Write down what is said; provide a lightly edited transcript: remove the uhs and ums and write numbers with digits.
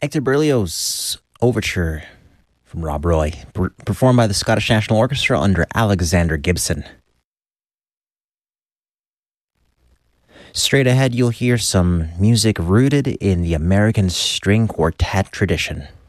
Hector Berlioz Overture from Rob Roy, performed by the Scottish National Orchestra under Alexander Gibson. Straight ahead, you'll hear some music rooted in the American string quartet tradition.